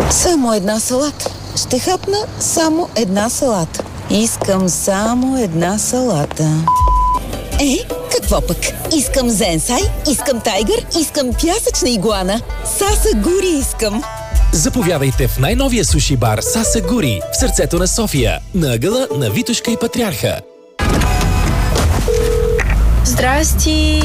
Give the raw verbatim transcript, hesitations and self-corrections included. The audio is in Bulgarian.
Само една салата. Ще хапна само една салата. Искам само една салата. Е, какво пък? Искам зенсай, искам тайгър, искам пясъчна игуана. Саса Гури искам. Заповядайте в най-новия суши бар Саса Гури в сърцето на София, на ъгъла на Витошка и Патриарха. Здрасти!